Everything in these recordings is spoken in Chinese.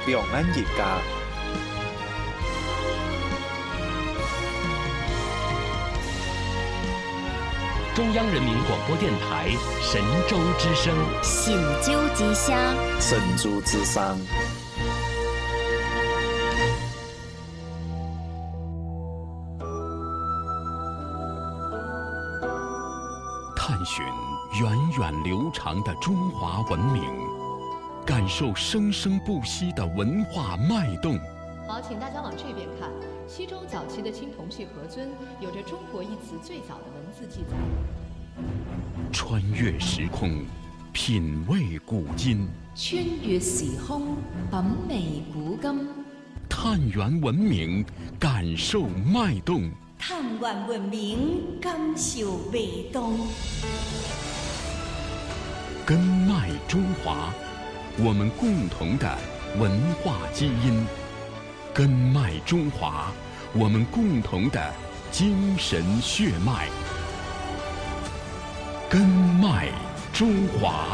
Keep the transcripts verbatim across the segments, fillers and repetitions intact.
表演艺家。 中央人民广播电台神州之声， 神州之声， 神州之声。 探寻源远流长的中华文明，感受生生不息的文化脉动。 好，请大家往这边看。西周早期的青铜器盒尊有着“中国”一词最早的文字记载。 穿越时空，品味古今。 穿越时空，品味古今。 探源文明，感受脉动。 探源文明，感受脉动。 根脉中华，我们共同的文化基因。根脉中华，我们共同的精神血脉。根脉中华。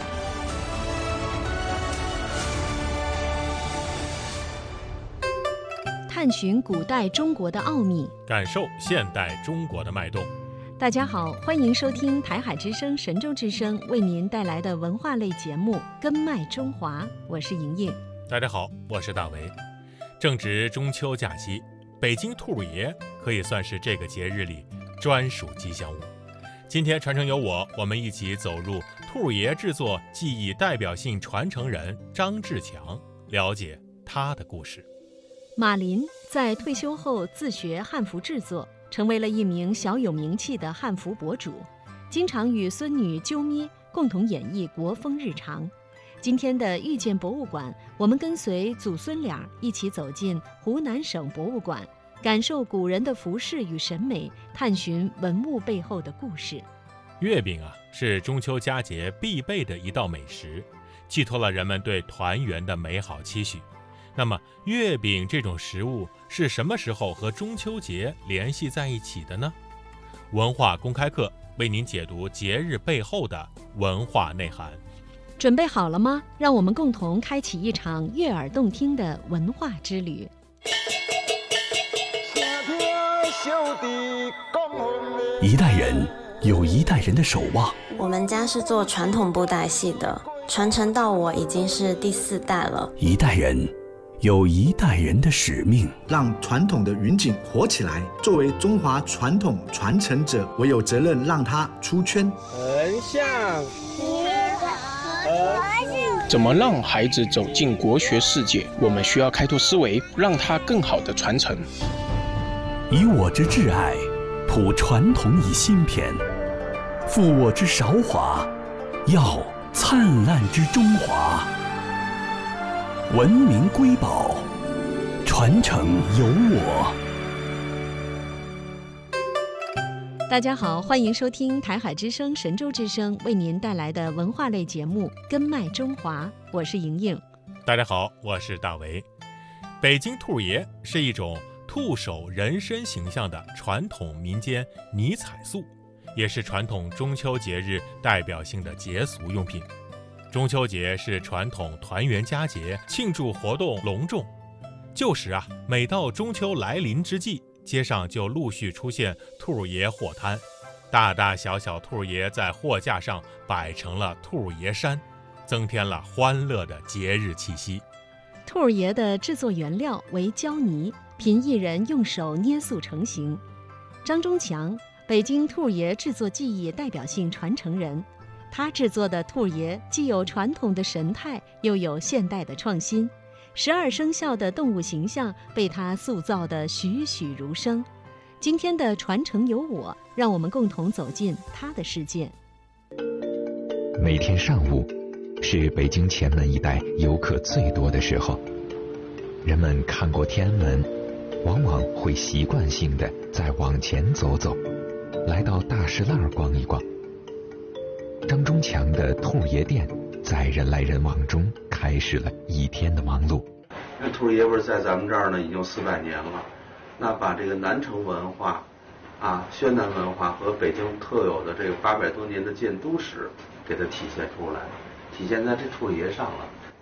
探寻古代中国的奥秘， 感受现代中国的脉动。 大家好，欢迎收听台海之声、神州之声为您带来的文化类节目《根脉中华》，我是莹莹。 大家好，我是大为。正值中秋假期，北京兔爷可以算是这个节日里专属吉祥物。今天传承由我，我们一起走入兔爷制作技艺代表性传承人张志强，了解他的故事。 马林在退休后自学汉服制作，成为了一名小有名气的汉服博主，经常与孙女啾咪共同演绎国风日常。今天的遇见博物馆，我们跟随祖孙俩一起走进湖南省博物馆，感受古人的服饰与审美，探寻文物背后的故事。 月饼啊，是中秋佳节必备的一道美食，寄托了人们对团圆的美好期许。那么，月饼这种食物是什么时候和中秋节联系在一起的呢？文化公开课为您解读节日背后的文化内涵。 准备好了吗？让我们共同开启一场悦耳动听的文化之旅。 一代人有一代人的守望。 我们家是做传统布袋戏的，传承到我已经是第四代了。 一代人有一代人的使命， 让传统的云锦活起来。作为中华传统传承者，我有责任让它出圈。 横向怎么让孩子走进国学世界？我们需要开拓思维，让他更好的传承。 以我之挚爱，谱传统以新篇；负我之韶华，耀灿烂之中华。文明瑰宝，传承由我。 大家好，欢迎收听台海之声、神州之声为您带来的文化类节目《根脉中华》，我是莹莹。 大家好，我是大为。北京兔爷是一种兔首人身形象的传统民间泥彩塑，也是传统中秋节日代表性的节俗用品。中秋节是传统团圆佳节，庆祝活动隆重。旧时啊，每到中秋来临之际，街上就陆续出现兔爷货摊，大大小小兔爷在货架上摆成了兔爷山，增添了欢乐的节日气息。 兔爷的制作原料为胶泥，凭一人用手捏塑成型。张忠强，北京兔爷制作技艺代表性传承人，他制作的兔爷既有传统的神态，又有现代的创新。十二生肖的动物形象被他塑造得栩栩如生。今天的传承由我，让我们共同走进他的世界。 每天上午是北京前门一带游客最多的时候，人们看过天安门，往往会习惯性的再往前走走，来到大石栏逛一逛。张忠强的兔爷店在人来人往中开始了一天的忙碌。 那兔爷味在咱们这儿呢已经四百年了，那把这个南城文化啊、宣南文化和北京特有的这个八百多年的建都史给它体现出来，体现在这兔爷上了。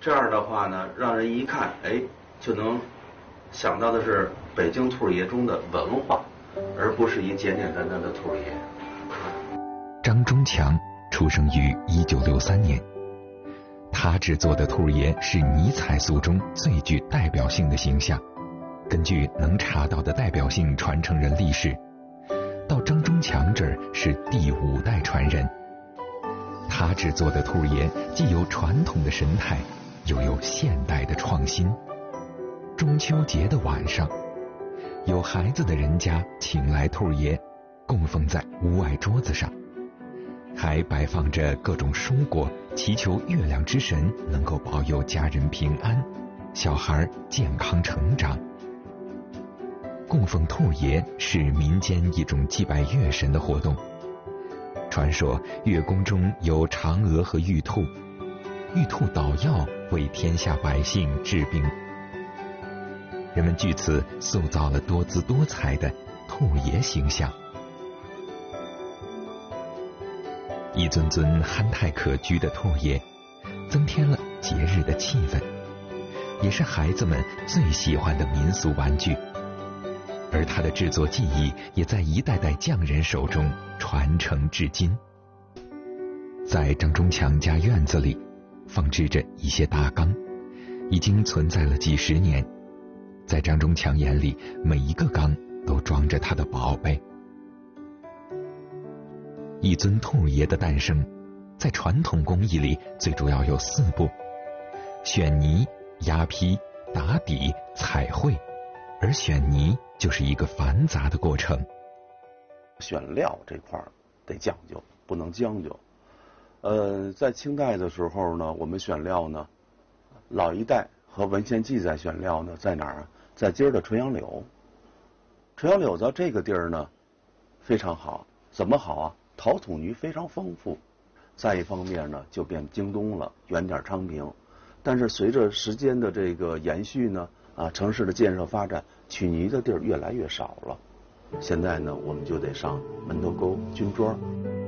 这样的话呢，让人一看，哎，就能想到的是北京兔爷中的文化，而不是一简简单单的兔爷。 张忠强出生于一九六三年，他制作的兔爷是泥彩塑中最具代表性的形象。根据能查到的代表性传承人历史，到张忠强这儿是第五代传人。他制作的兔爷既有传统的神态，又有现代的创新。中秋节的晚上，有孩子的人家请来兔爷，供奉在屋外桌子上，还摆放着各种蔬果，祈求月亮之神能够保佑家人平安，小孩健康成长。供奉兔爷是民间一种祭拜月神的活动。传说月宫中有嫦娥和玉兔，玉兔捣药为天下百姓治病。人们据此塑造了多姿多彩的兔爷形象。一尊尊憨态可掬的兔爷，增添了节日的气氛，也是孩子们最喜欢的民俗玩具。而它的制作技艺也在一代代匠人手中传承至今。在张忠强家院子里，放置着一些大缸，已经存在了几十年。在张忠强眼里，每一个缸都装着他的宝贝。一尊兔爷的诞生，在传统工艺里最主要有四步：选泥、压坯、打底、彩绘。而选泥就是一个繁杂的过程。 选料这块得讲究，不能将就。呃，在清代的时候呢，我们选料呢，老一代和文献记载选料呢在哪儿啊？在今儿的纯阳柳。纯阳柳在这个地儿呢非常好，怎么好啊？陶土泥非常丰富。再一方面呢，就变京东了，远点昌平。但是随着时间的这个延续呢，啊，城市的建设发展，取泥的地儿越来越少了。现在呢，我们就得上门头沟、军庄。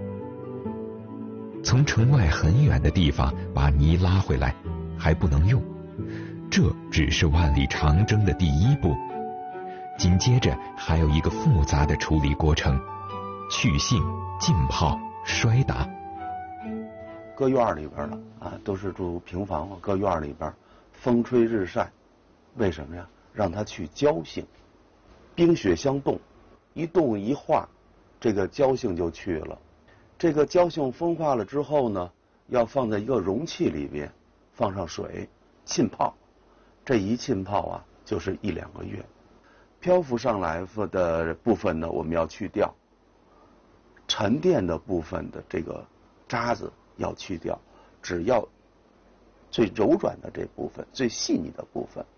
从城外很远的地方把泥拉回来，还不能用，这只是万里长征的第一步。紧接着还有一个复杂的处理过程：去性、浸泡、摔打。 搁院里边了啊，都是住平房，搁院里边，风吹日晒。为什么呀？让它去胶性，冰雪相冻，一冻一化，这个胶性就去了。这个胶性风化了之后呢，要放在一个容器里边，放上水浸泡。这一浸泡啊，就是一两个月。漂浮上来的部分呢，我们要去掉；沉淀的部分的这个渣子要去掉，只要最柔软的这部分、最细腻的部分。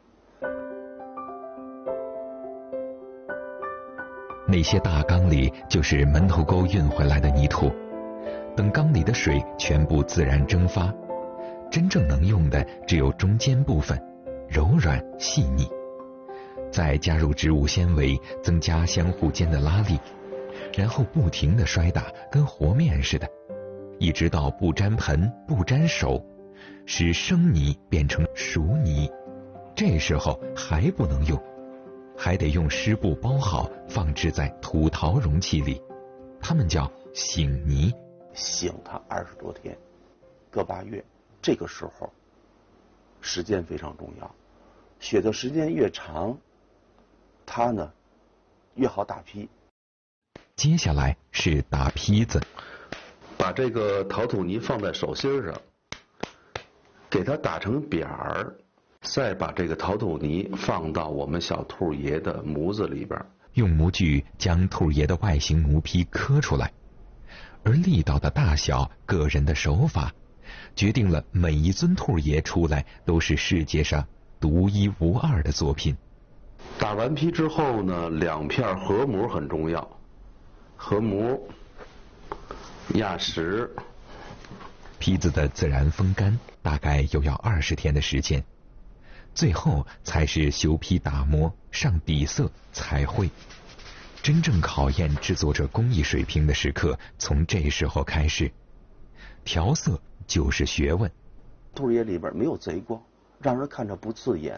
那些大缸里就是门头沟运回来的泥土，等缸里的水全部自然蒸发，真正能用的只有中间部分，柔软细腻。再加入植物纤维，增加相互间的拉力，然后不停地摔打，跟和面似的，一直到不沾盆不沾手，使生泥变成熟泥。这时候还不能用，还得用湿布包好，放置在土陶容器里，它们叫醒泥。 醒它二十多天，个把月，这个时候时间非常重要。雪的时间越长，它呢越好打坯。 接下来是打坯子， 把这个陶土泥放在手心上，给它打成扁儿，再把这个陶土泥放到我们小兔爷的模子里边， 用模具将兔爷的外形模坯刻出来，而力道的大小、个人的手法，决定了每一尊兔爷出来都是世界上独一无二的作品。 打完坯之后呢，两片合模很重要，合模、压实。 坯子的自然风干大概又要二十天的时间，最后才是修坯打磨、上底色、彩绘。真正考验制作者工艺水平的时刻从这时候开始。调色就是学问。 兔爷里边没有贼光， 让人看着不刺眼，